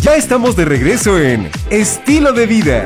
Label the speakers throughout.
Speaker 1: Ya estamos de regreso en Estilo de Vida.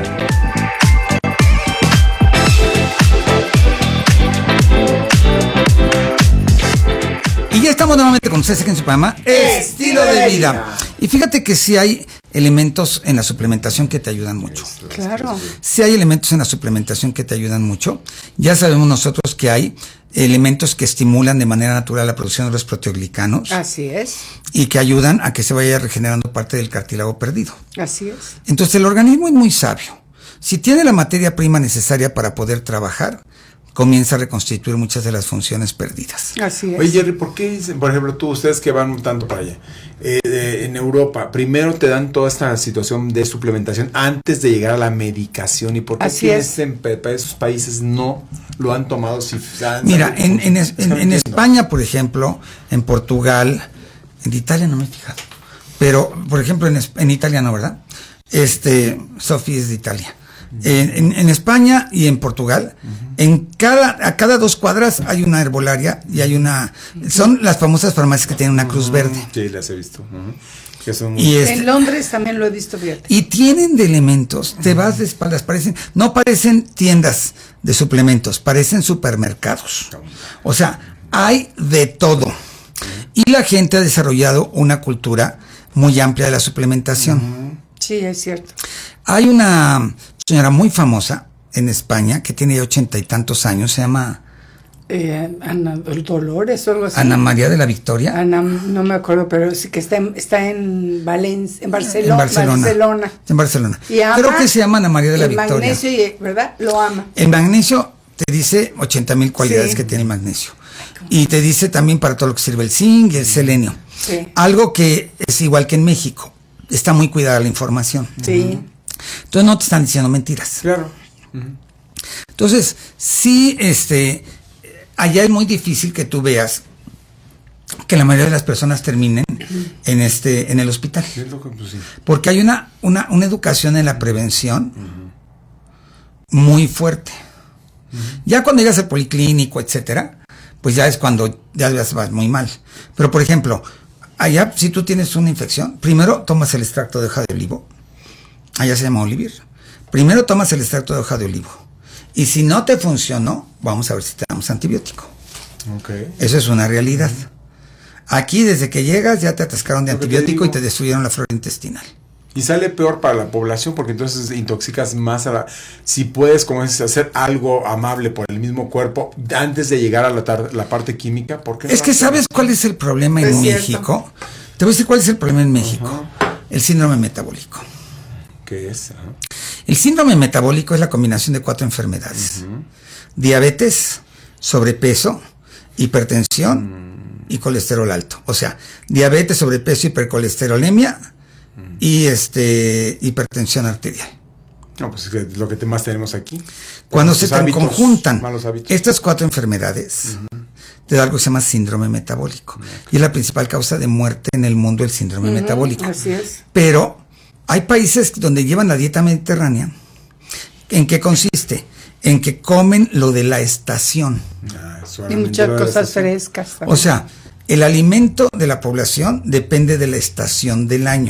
Speaker 2: Y ya estamos nuevamente con ustedes aquí en su programa Estilo de Vida. Y fíjate que sí hay elementos en la suplementación que te ayudan mucho.
Speaker 3: Claro.
Speaker 2: Sí hay elementos en la suplementación que te ayudan mucho. Ya sabemos nosotros que hay elementos que estimulan de manera natural la producción de los proteoglicanos.
Speaker 3: Así es.
Speaker 2: Y que ayudan a que se vaya regenerando parte del cartílago perdido.
Speaker 3: Así es.
Speaker 2: Entonces el organismo es muy sabio. Si tiene la materia prima necesaria para poder trabajar, comienza a reconstituir muchas de las funciones perdidas.
Speaker 3: Así es.
Speaker 4: Oye, Jerry, ¿por qué, por ejemplo, ustedes que van tanto para allá, en Europa, primero te dan toda esta situación de suplementación antes de llegar a la medicación? ¿Y por qué esos países no lo han tomado?
Speaker 2: Mira, en España, por ejemplo, en Portugal, en Italia no me he fijado, pero, por ejemplo, en Italia no, ¿verdad? Sofía es de Italia. En España y en Portugal, a cada 2 cuadras hay una herbolaria y son las famosas farmacias que tienen una cruz verde.
Speaker 4: Sí, las he visto. Que son
Speaker 3: en Londres también lo he visto bien.
Speaker 2: Y tienen de elementos, te vas de espaldas, no parecen tiendas de suplementos, parecen supermercados. O sea, hay de todo. Y la gente ha desarrollado una cultura muy amplia de la suplementación.
Speaker 3: Sí, es cierto.
Speaker 2: Hay una señora muy famosa en España que tiene 80 y tantos años, se llama
Speaker 3: Ana Dolores o algo así.
Speaker 2: Ana María de la Victoria.
Speaker 3: Ana, no me acuerdo, pero sí que está en Barcelona.
Speaker 2: En Barcelona.
Speaker 3: Y ama
Speaker 2: creo que se llama Ana María de la Victoria.
Speaker 3: El magnesio, ¿verdad? Lo ama.
Speaker 2: El magnesio te dice 80,000 cualidades que tiene el magnesio. Y te dice también para todo lo que sirve el zinc y el selenio.
Speaker 3: Sí.
Speaker 2: Algo que es igual que en México. Está muy cuidada la información.
Speaker 3: Sí.
Speaker 2: Entonces no te están diciendo mentiras.
Speaker 4: Claro.
Speaker 2: Entonces, sí, allá es muy difícil que tú veas que la mayoría de las personas terminen en el hospital. Porque hay una educación en la prevención muy fuerte. Ya cuando llegas al policlínico, etcétera, pues ya es cuando ya vas muy mal. Pero, por ejemplo, allá, si tú tienes una infección, primero tomas el extracto de hoja de olivo. Allá se llama Olivir. Primero tomas el extracto de hoja de olivo. Y si no te funcionó, vamos a ver si te damos antibiótico.
Speaker 4: Okay.
Speaker 2: Eso es una realidad. Aquí, desde que llegas, ya te atascaron de antibiótico y te destruyeron la flora intestinal.
Speaker 4: Y sale peor para la población porque entonces intoxicas más si puedes, como dices, hacer algo amable por el mismo cuerpo antes de llegar a la parte química. ¿Por qué?
Speaker 2: Es que ¿sabes cuál es el problema en México? Te voy a decir cuál es el problema en México. El síndrome metabólico.
Speaker 4: ¿Qué es?
Speaker 2: El síndrome metabólico es la combinación de 4 enfermedades. Diabetes, sobrepeso, hipertensión y colesterol alto. O sea, diabetes, sobrepeso, hipercolesterolemia y hipertensión arterial.
Speaker 4: No, pues es lo que más tenemos aquí.
Speaker 2: Cuando se te conjuntan estas 4 enfermedades, te da algo que se llama síndrome metabólico. Y es la principal causa de muerte en el mundo, el síndrome metabólico.
Speaker 3: Así es.
Speaker 2: Pero hay países donde llevan la dieta mediterránea. ¿En qué consiste? En que comen lo de la estación.
Speaker 3: Y muchas cosas frescas.
Speaker 2: También. O sea, el alimento de la población depende de la estación del año.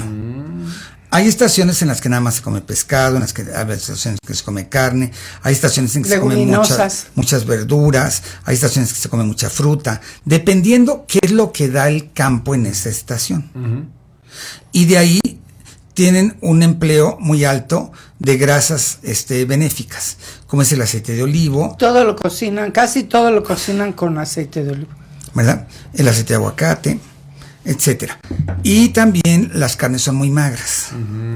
Speaker 2: Hay estaciones en las que nada más se come pescado, hay estaciones en que se come carne, hay estaciones en que se comen muchas verduras, hay estaciones en que se come mucha fruta, dependiendo qué es lo que da el campo en esa estación. Y de ahí tienen un empleo muy alto de grasas benéficas, como es el aceite de olivo.
Speaker 3: Casi todo lo cocinan con aceite de olivo.
Speaker 2: ¿Verdad? El aceite de aguacate, etcétera. Y también las carnes son muy magras.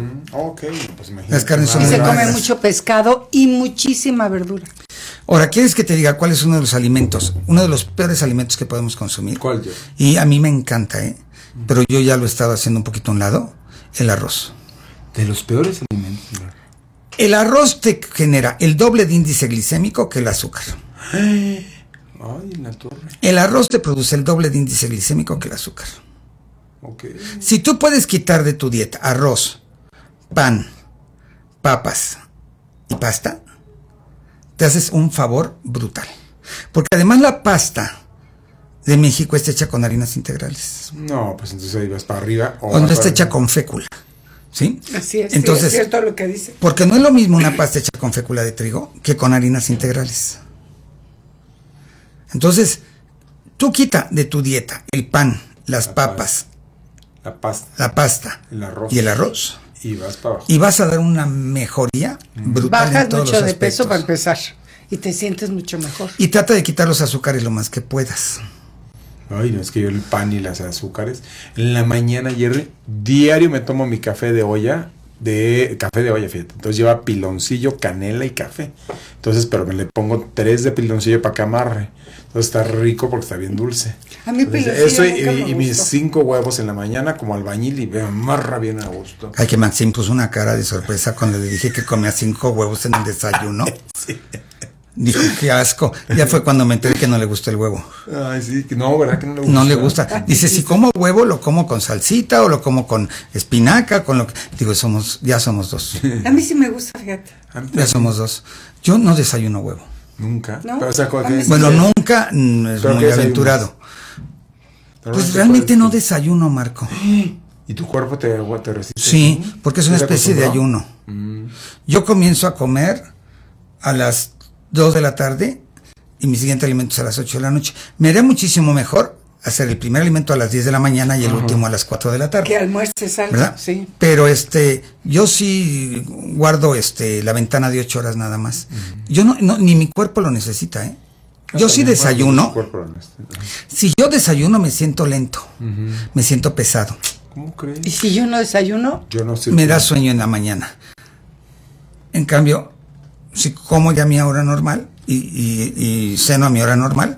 Speaker 4: Pues
Speaker 2: las carnes son muy magras.
Speaker 3: Se come mucho pescado y muchísima verdura.
Speaker 2: Ahora, ¿quieres que te diga cuál es uno de los alimentos, uno de los peores alimentos que podemos consumir?
Speaker 4: ¿Cuál?
Speaker 2: Y a mí me encanta, pero yo ya lo he estado haciendo un poquito a un lado, el arroz.
Speaker 4: De los peores alimentos.
Speaker 2: El arroz te genera el doble de índice glicémico que el azúcar.
Speaker 4: Ay, la torre.
Speaker 2: El arroz te produce el doble de índice glicémico que el azúcar.
Speaker 4: Okay.
Speaker 2: Si tú puedes quitar de tu dieta arroz, pan, papas y pasta, te haces un favor brutal. Porque además la pasta de México está hecha con harinas integrales.
Speaker 4: No, pues entonces ahí vas para arriba.
Speaker 2: O no está hecha con fécula. ¿Sí?
Speaker 3: Así es,
Speaker 2: entonces,
Speaker 3: sí, es cierto lo que dice.
Speaker 2: Porque no es lo mismo una pasta hecha con fécula de trigo que con harinas integrales. Entonces, tú quita de tu dieta el pan, las papas, la pasta y el arroz.
Speaker 4: Y vas para abajo.
Speaker 2: Y vas a dar una mejoría brutal.
Speaker 3: Bajas
Speaker 2: en todos
Speaker 3: mucho
Speaker 2: los
Speaker 3: de peso
Speaker 2: aspectos.
Speaker 3: para empezar. Y te sientes mucho mejor.
Speaker 2: Y trata de quitar los azúcares lo más que puedas.
Speaker 4: Ay, no, es que yo el pan y las azúcares. En la mañana, Jerry, diario me tomo mi café de olla, fíjate. Entonces lleva piloncillo, canela y café. Entonces, pero me le pongo 3 de piloncillo para que amarre. Entonces está rico porque está bien dulce.
Speaker 3: A mí
Speaker 4: Entonces,
Speaker 3: piloncillo
Speaker 4: eso
Speaker 3: nunca me
Speaker 4: y mis
Speaker 3: gustó.
Speaker 4: 5 huevos en la mañana como albañil y me amarra bien a gusto.
Speaker 2: Ay, que Maxim puso una cara de sorpresa cuando le dije que comía 5 huevos en el desayuno.
Speaker 4: Sí.
Speaker 2: Dijo, qué asco. Ya fue cuando me enteré que no le gusta el huevo.
Speaker 4: Ay, sí, que no, ¿verdad que no le gusta?
Speaker 2: No le gusta. Dice, si como huevo, lo como con salsita o lo como con espinaca, con lo que... Digo, ya somos 2.
Speaker 3: A mí sí me gusta, fíjate.
Speaker 2: Ya somos 2. Yo no desayuno huevo.
Speaker 4: Nunca.
Speaker 3: ¿No?
Speaker 4: Pero, o sea,
Speaker 3: A mí sí.
Speaker 2: Bueno, nunca, es
Speaker 4: ¿Pero
Speaker 2: muy
Speaker 4: qué
Speaker 2: aventurado.
Speaker 4: Pero
Speaker 2: Pues
Speaker 4: no te
Speaker 2: realmente
Speaker 4: puedes-
Speaker 2: no desayuno, Marco.
Speaker 4: ¿Y tu cuerpo te resiste?
Speaker 2: Sí, porque es una
Speaker 4: ¿Estás
Speaker 2: especie de
Speaker 4: acostumbrado?
Speaker 2: ayuno. Yo comienzo a comer a las 2 de la tarde y mi siguiente alimento es a las 8 de la noche. Me haría muchísimo mejor hacer el primer alimento a las 10 de la mañana y el último a las 4 de la tarde.
Speaker 3: Que almuerces algo,
Speaker 2: ¿Verdad?
Speaker 3: sí.
Speaker 2: Pero yo sí guardo la ventana de 8 horas nada más. Yo ni mi cuerpo lo necesita, ¿eh? Yo sí desayuno. Si yo desayuno me siento lento, me siento pesado.
Speaker 4: ¿Cómo crees?
Speaker 3: Y si yo no desayuno,
Speaker 4: Yo no sé.
Speaker 2: Me da sueño en la mañana. En cambio, si como ya a mi hora normal y ceno a mi hora normal,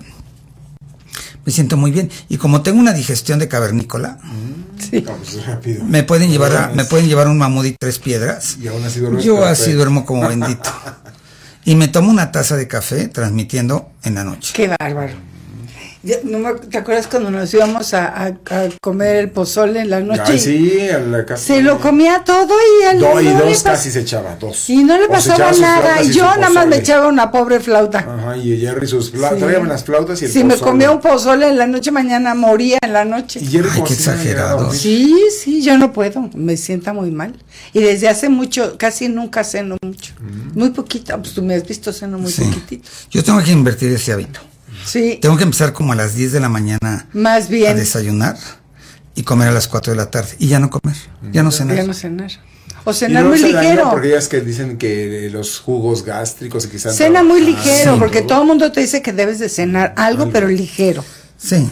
Speaker 2: me siento muy bien. Y como tengo una digestión de cavernícola,
Speaker 3: sí.
Speaker 4: No, pues rápido.
Speaker 2: me pueden llevar un mamut y 3 piedras.
Speaker 4: Y aún así duermes
Speaker 2: Yo
Speaker 4: perfecto.
Speaker 2: así duermo como bendito. Y me tomo una taza de café transmitiendo en la noche.
Speaker 3: Qué bárbaro. ¿Te acuerdas cuando nos íbamos a comer el pozole en la noche?
Speaker 4: Ay, sí, a la casa.
Speaker 3: Se lo comía todo y al
Speaker 4: Y
Speaker 3: no le
Speaker 4: dos
Speaker 3: pas-
Speaker 4: casi se echaba, 2.
Speaker 3: Y no le
Speaker 4: O se
Speaker 3: pasaba
Speaker 4: echaba sus
Speaker 3: nada.
Speaker 4: flautas
Speaker 3: Y
Speaker 4: su
Speaker 3: yo nada más me
Speaker 4: pozole.
Speaker 3: echaba una pobre flauta.
Speaker 4: Ajá, y Jerry sus flautas.
Speaker 3: Sí.
Speaker 4: Tráigame las flautas y el
Speaker 3: Si
Speaker 4: pozole.
Speaker 3: me comía un pozole en la noche, mañana moría en la noche.
Speaker 4: Y Jerry
Speaker 2: Ay,
Speaker 4: como
Speaker 2: qué
Speaker 4: si no hubiera
Speaker 2: exagerado.
Speaker 4: dormido.
Speaker 3: Sí, yo no puedo, me sienta muy mal. Y desde hace mucho, casi nunca ceno mucho. Muy poquito, pues tú me has visto, ceno muy
Speaker 2: Sí.
Speaker 3: poquitito.
Speaker 2: Yo tengo que invertir ese hábito.
Speaker 3: Sí,
Speaker 2: Tengo que empezar como a las 10 de la mañana
Speaker 3: más
Speaker 2: a
Speaker 3: bien,
Speaker 2: desayunar y comer a las 4 de la tarde. Y ya no comer, ya no cenar.
Speaker 3: ya no cenar. O
Speaker 4: Y
Speaker 3: cenar
Speaker 4: no
Speaker 3: muy
Speaker 4: se daña
Speaker 3: ligero.
Speaker 4: Porque ya es que dicen que los jugos gástricos y que están
Speaker 3: Cena muy
Speaker 4: trabajando
Speaker 3: ligero,
Speaker 4: y
Speaker 3: porque todo el mundo te dice que debes de cenar algo, pero ligero.
Speaker 2: Sí.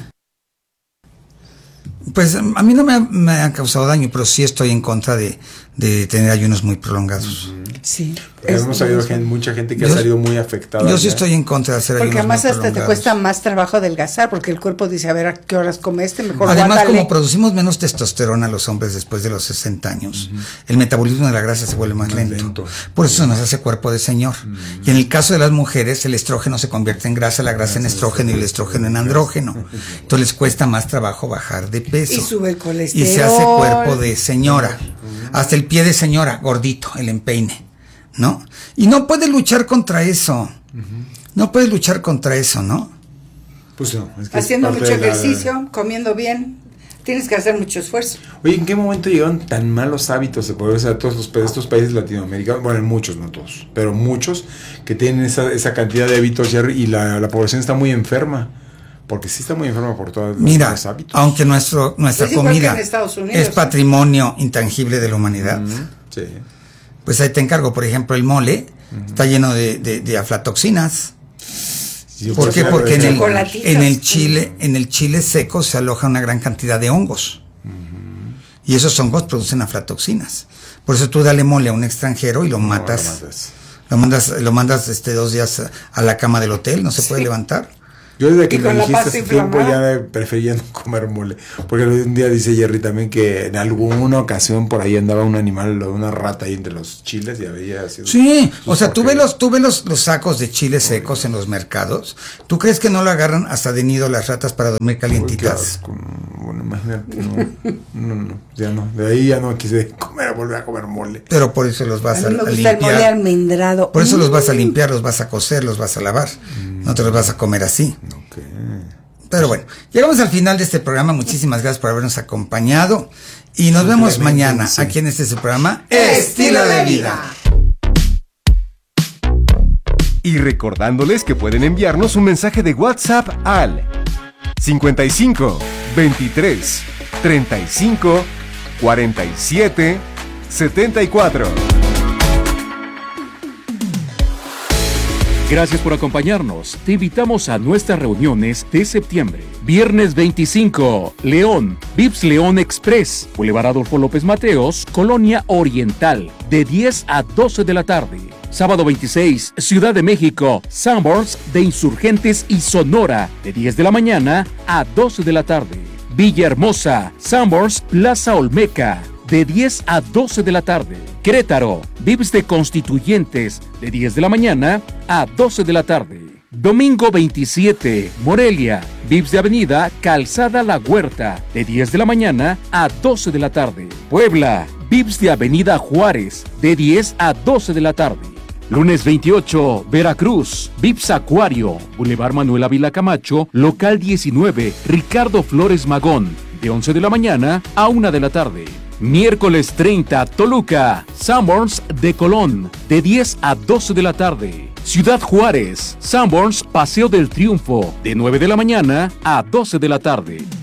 Speaker 2: Pues a mí no me ha causado daño, pero sí estoy en contra de tener ayunos muy prolongados.
Speaker 3: Sí.
Speaker 4: Hemos sabido mucha gente que ha
Speaker 2: Yo-
Speaker 4: salido muy afectada.
Speaker 2: Yo sí
Speaker 4: ya.
Speaker 2: estoy en contra de hacer
Speaker 3: Porque
Speaker 2: ayunos muy
Speaker 3: además hasta te
Speaker 2: prolongados.
Speaker 3: cuesta más trabajo adelgazar, porque el cuerpo dice, a ver, ¿a qué horas comeste? Mejor
Speaker 2: Además,
Speaker 3: guárdale.
Speaker 2: como producimos menos testosterona los hombres después de los 60 años, el metabolismo de la grasa se vuelve más lento. Por eso se nos hace cuerpo de señor. Y en el caso de las mujeres, el estrógeno se convierte en grasa, la grasa en estrógeno y el estrógeno en andrógeno. Entonces les cuesta más trabajo bajar de peso.
Speaker 3: Y sube el colesterol.
Speaker 2: Y se hace cuerpo de señora. Hasta el pie de señora, gordito, el empeine, ¿no? Y no puedes luchar contra eso. No puedes luchar contra eso, ¿no?
Speaker 4: Pues no, es que es
Speaker 3: Haciendo
Speaker 4: parte
Speaker 3: mucho
Speaker 4: de la-
Speaker 3: ejercicio, comiendo bien, tienes que hacer mucho esfuerzo.
Speaker 4: Oye, ¿en qué momento llegaron tan malos hábitos de poder a todos estos países latinoamericanos? Bueno, en muchos, no todos, pero muchos que tienen esa cantidad de hábitos, Jerry, y la población está muy enferma. Porque sí está muy enferma por todos
Speaker 2: Mira,
Speaker 4: los hábitos.
Speaker 2: aunque nuestra
Speaker 3: Es igual
Speaker 2: comida
Speaker 3: que en Estados Unidos,
Speaker 2: es
Speaker 3: ¿eh?
Speaker 2: patrimonio intangible de la humanidad,
Speaker 4: Sí.
Speaker 2: pues ahí te encargo, por ejemplo, el mole está lleno de aflatoxinas.
Speaker 4: Sí,
Speaker 2: ¿Por
Speaker 4: pues,
Speaker 2: qué?
Speaker 4: claro,
Speaker 2: Porque
Speaker 4: es-
Speaker 3: Chocolatitos.
Speaker 2: en el chile seco se aloja una gran cantidad de hongos. Y esos hongos producen aflatoxinas. Por eso tú dale mole a un extranjero y lo matas. Lo mandas 2 días a la cama del hotel, no se puede levantar.
Speaker 4: Yo desde que
Speaker 3: Y
Speaker 4: me
Speaker 3: con la
Speaker 4: dijiste
Speaker 3: pasta
Speaker 4: hace tiempo
Speaker 3: inflamada.
Speaker 4: ya prefería no comer mole. Porque un día dice Jerry también que en alguna ocasión por ahí andaba un animal, una rata ahí entre los chiles y había sido.
Speaker 2: Sí, o sea, tú ves
Speaker 4: porquerías.
Speaker 2: los sacos de chiles secos en los mercados. ¿Tú crees que no lo agarran hasta de nido las ratas para dormir
Speaker 4: Uy, qué
Speaker 2: calientitas?
Speaker 4: asco. Bueno, imagínate, no, ya no. De ahí ya no quise volver a comer mole.
Speaker 2: Pero por eso los
Speaker 3: A
Speaker 2: vas
Speaker 3: mí
Speaker 2: a
Speaker 3: me gusta el mole
Speaker 2: limpiar.
Speaker 3: almendrado.
Speaker 2: Por eso los vas a limpiar, los vas a cocer, los vas a lavar. No te los vas a comer así.
Speaker 4: Ok.
Speaker 2: Pero bueno, llegamos al final de este programa. Muchísimas gracias por habernos acompañado. Y nos vemos mañana aquí en este programa
Speaker 3: Estilo de Vida.
Speaker 1: Y recordándoles que pueden enviarnos un mensaje de WhatsApp al 55 23 35 47 74.
Speaker 5: Gracias por acompañarnos. Te invitamos a nuestras reuniones de septiembre. Viernes 25, León, Vips León Express, Boulevard Adolfo López Mateos, Colonia Oriental, de 10 a 12 de la tarde. Sábado 26, Ciudad de México, Sanborns de Insurgentes y Sonora, de 10 de la mañana a 12 de la tarde. Villahermosa, Sanborns Plaza Olmeca, de 10 a 12 de la tarde. Querétaro, Vips de Constituyentes, de 10 de la mañana a 12 de la tarde. Domingo 27, Morelia, Vips de Avenida Calzada La Huerta, de 10 de la mañana a 12 de la tarde. Puebla, Vips de Avenida Juárez, de 10 a 12 de la tarde. Lunes 28, Veracruz, Vips Acuario, Boulevard Manuel Ávila Camacho, local 19, Ricardo Flores Magón, de 11 de la mañana a 1 de la tarde. Miércoles 30, Toluca, Sanborns de Colón, de 10 a 12 de la tarde. Ciudad Juárez, Sanborns Paseo del Triunfo, de 9 de la mañana a 12 de la tarde.